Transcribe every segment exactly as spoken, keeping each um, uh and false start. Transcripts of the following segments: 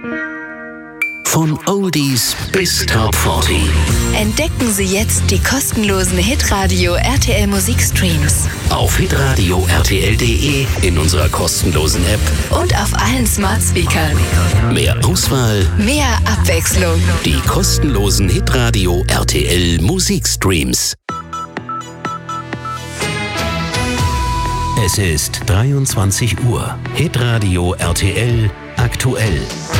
Von Oldies bis Top vierzig. Entdecken Sie jetzt die kostenlosen Hitradio R T L Musikstreams. Auf hitradio r t l punkt d e, in unserer kostenlosen App und auf allen Smart Speakern. Mehr Auswahl, mehr Abwechslung. Die kostenlosen Hitradio R T L Musikstreams. Es ist dreiundzwanzig Uhr. Hitradio R T L aktuell.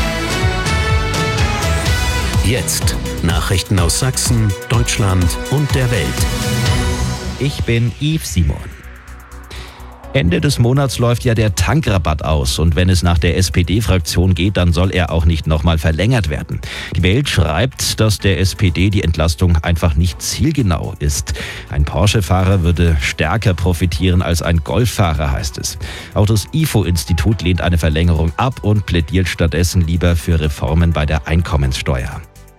Jetzt Nachrichten aus Sachsen, Deutschland und der Welt. Ich bin Yves Simon. Ende des Monats läuft ja der Tankrabatt aus und wenn es nach der S P D-Fraktion geht, dann soll er auch nicht nochmal verlängert werden. Die Welt schreibt, dass der S P D die Entlastung einfach nicht zielgenau ist. Ein Porsche-Fahrer würde stärker profitieren als ein Golffahrer, heißt es. Auch das I F O-Institut lehnt eine Verlängerung ab und plädiert stattdessen lieber für Reformen bei der Einkommenssteuer.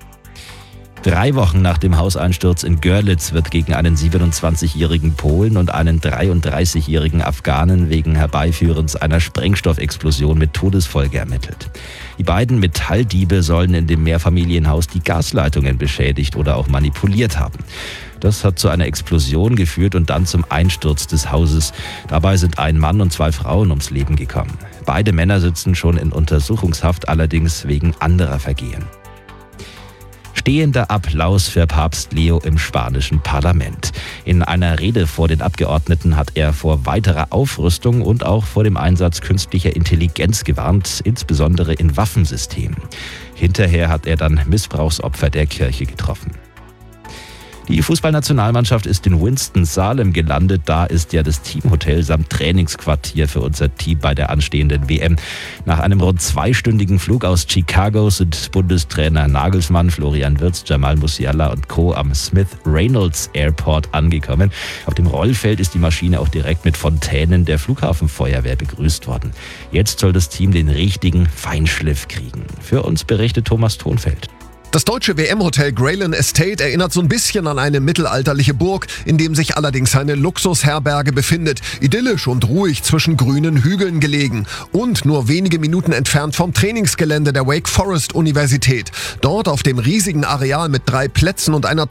Drei Wochen nach dem Hauseinsturz in Görlitz wird gegen einen siebenundzwanzigjährigen Polen und einen dreiunddreißigjährigen Afghanen wegen Herbeiführens einer Sprengstoffexplosion mit Todesfolge ermittelt. Die beiden Metalldiebe sollen in dem Mehrfamilienhaus die Gasleitungen beschädigt oder auch manipuliert haben. Das hat zu einer Explosion geführt und dann zum Einsturz des Hauses. Dabei sind ein Mann und zwei Frauen ums Leben gekommen. Beide Männer sitzen schon in Untersuchungshaft, allerdings wegen anderer Vergehen. Stehender Applaus für Papst Leo im spanischen Parlament. In einer Rede vor den Abgeordneten hat er vor weiterer Aufrüstung und auch vor dem Einsatz künstlicher Intelligenz gewarnt, insbesondere in Waffensystemen. Hinterher hat er dann Missbrauchsopfer der Kirche getroffen. Die Fußballnationalmannschaft ist in Winston-Salem gelandet. Da ist ja das Teamhotel samt Trainingsquartier für unser Team bei der anstehenden W M. Nach einem rund zweistündigen Flug aus Chicago sind Bundestrainer Nagelsmann, Florian Wirtz, Jamal Musiala und Co. am Smith Reynolds Airport angekommen. Auf dem Rollfeld ist die Maschine auch direkt mit Fontänen der Flughafenfeuerwehr begrüßt worden. Jetzt soll das Team den richtigen Feinschliff kriegen. Für uns berichtet Thomas Thonfeld. Das deutsche W M-Hotel Greyland Estate erinnert so ein bisschen an eine mittelalterliche Burg, in dem sich allerdings eine Luxusherberge befindet. Idyllisch und ruhig zwischen grünen Hügeln gelegen und nur wenige Minuten entfernt vom Trainingsgelände der Wake Forest Universität. Dort auf dem riesigen Areal mit drei Plätzen und einer